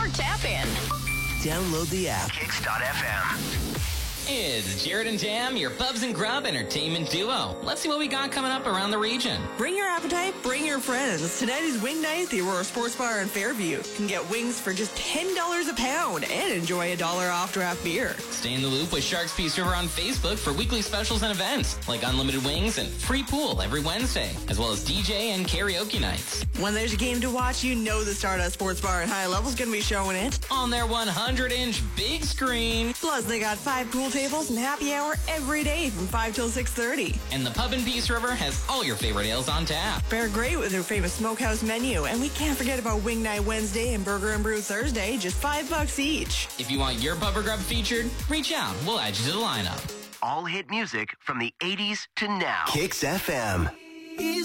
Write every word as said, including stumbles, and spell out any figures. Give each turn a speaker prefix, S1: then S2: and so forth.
S1: or tap in.
S2: Download the app.
S3: Kicks dot F M.
S4: It's Jared and Tam, your Bubs and Grub entertainment duo. Let's see what we got coming up around the region.
S5: Bring your appetite, bring your friends. Tonight is Wing Night at the Aurora Sports Bar in Fairview. You can get wings for just ten dollars a pound and enjoy a dollar off draft beer.
S4: Stay in the loop with Sharks Peace River on Facebook for weekly specials and events, like unlimited wings and free pool every Wednesday, as well as D J and karaoke nights.
S5: When there's a game to watch, you know the Stardust Sports Bar in High Level's going to be showing it
S4: on their one hundred inch big screen.
S5: Plus, they got five pool tables and happy hour every day from five till six thirty.
S4: And the Pub in Peace River has all your favorite ales on tap.
S5: Fare great with their famous smokehouse menu. And we can't forget about Wing Night Wednesday and Burger and Brew Thursday, just five bucks each.
S4: If you want your Pub or Grub featured, reach out. We'll add you to the lineup.
S3: All hit music from the eighties to now.
S2: Kicks F M.